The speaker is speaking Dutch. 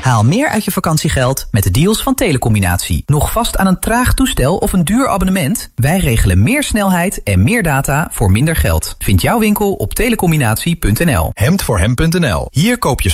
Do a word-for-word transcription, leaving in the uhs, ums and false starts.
Haal meer uit je vakantiegeld met de deals van Telecombinatie. Nog vast aan een traag toestel of een duur abonnement? Wij regelen meer snelheid en meer data voor minder geld. Vind jouw winkel op telecombinatie punt n l. hemd voor hem punt n l. Hier koop je